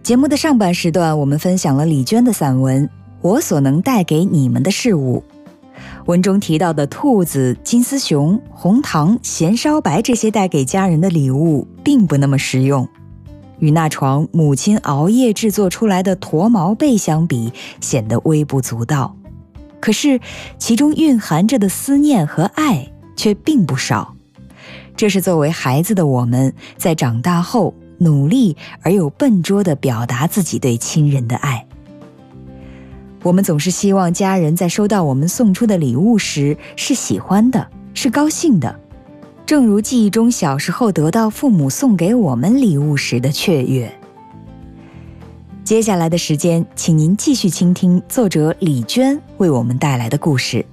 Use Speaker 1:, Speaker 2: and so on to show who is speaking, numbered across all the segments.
Speaker 1: 节目的上半时段，我们分享了李娟的散文《我所能带给你们的事物》。文中提到的兔子、金丝熊、红糖、咸烧白这些带给家人的礼物并不那么实用，与那床母亲熬夜制作出来的驼毛被相比，显得微不足道。可是其中蕴含着的思念和爱却并不少，这是作为孩子的我们在长大后努力而又笨拙地表达自己对亲人的爱。我们总是希望家人在收到我们送出的礼物时是喜欢的，是高兴的，正如记忆中小时候得到父母送给我们礼物时的雀跃。接下来的时间，请您继续倾听作者李娟为我们带来的故事。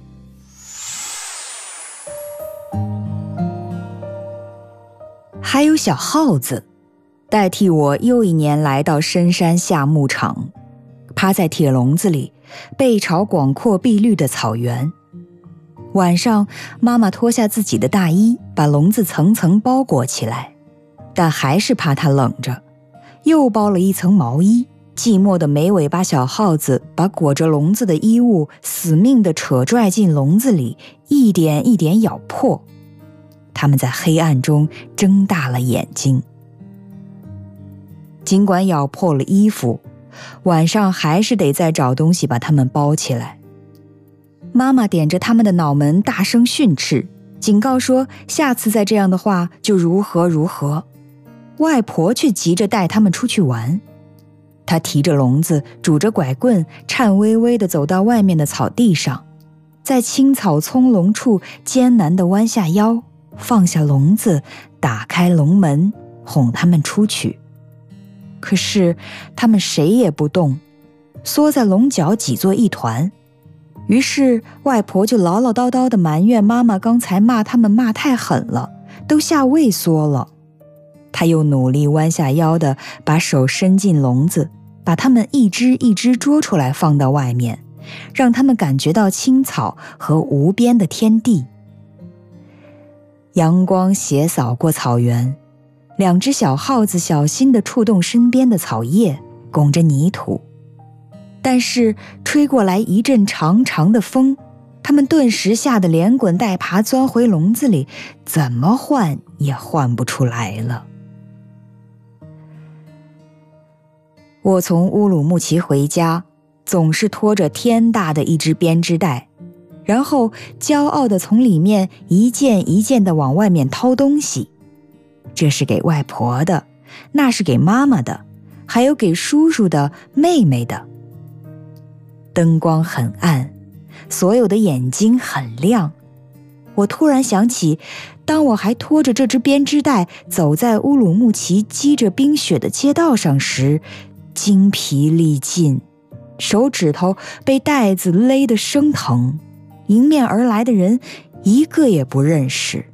Speaker 1: 还有小耗子，代替我又一年来到深山下牧场，趴在铁笼子里，背朝广阔碧绿的草原。晚上，妈妈脱下自己的大衣，把笼子层层包裹起来，但还是怕它冷着，又包了一层毛衣。寂寞的没尾巴小耗子把裹着笼子的衣物死命地扯拽进笼子里，一点一点咬破。它们在黑暗中睁大了眼睛。尽管咬破了衣服，晚上还是得再找东西把它们包起来。妈妈点着他们的脑门大声训斥，警告说下次再这样的话就如何如何。外婆却急着带他们出去玩。她提着笼子，拄着拐棍，颤巍巍地走到外面的草地上，在青草葱茏处艰难地弯下腰，放下笼子，打开笼门，哄他们出去。可是他们谁也不动，缩在笼角挤作一团。于是外婆就唠唠叨叨地埋怨妈妈刚才骂他们骂太狠了，都吓畏缩了。她又努力弯下腰地把手伸进笼子，把它们一只一只捉出来放到外面，让他们感觉到青草和无边的天地。阳光斜扫过草原，两只小耗子小心地触动身边的草叶，拱着泥土。但是吹过来一阵长长的风，它们顿时吓得连滚带爬钻回笼子里，怎么换也换不出来了。我从乌鲁木齐回家，总是拖着天大的一只编织袋，然后骄傲地从里面一件一件地往外面掏东西。这是给外婆的，那是给妈妈的，还有给叔叔的、妹妹的。灯光很暗，所有的眼睛很亮。我突然想起，当我还拖着这只编织袋走在乌鲁木齐积着冰雪的街道上时，精疲力尽，手指头被袋子勒得生疼，迎面而来的人一个也不认识。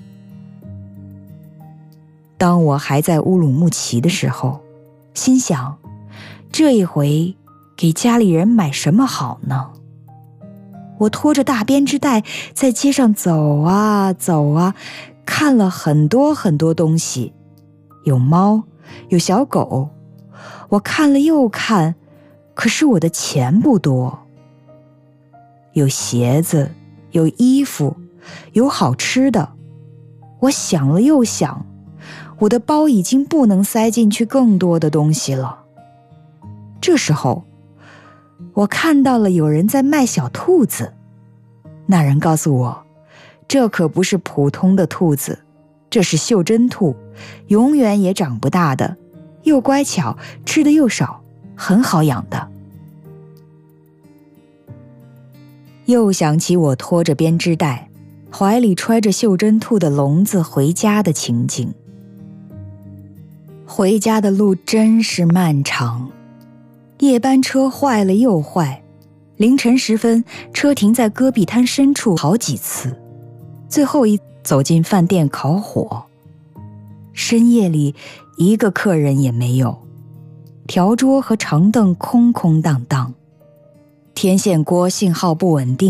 Speaker 1: 当我还在乌鲁木齐的时候，心想，这一回给家里人买什么好呢？我拖着大编织袋在街上走啊走啊，看了很多很多东西，有猫，有小狗。我看了又看，可是我的钱不多。有鞋子，有衣服，有好吃的。我想了又想，我的包已经不能塞进去更多的东西了。这时候，我看到了有人在卖小兔子。那人告诉我，这可不是普通的兔子，这是袖珍兔，永远也长不大的，又乖巧，吃的又少，很好养的。又想起我拖着编织袋，怀里揣着袖珍兔的笼子回家的情景。回家的路真是漫长，夜班车坏了又坏，凌晨时分，车停在戈壁滩深处好几次，最后一走进饭店烤火。深夜里一个客人也没有，条桌和长凳空空荡荡，天线锅信号不稳定，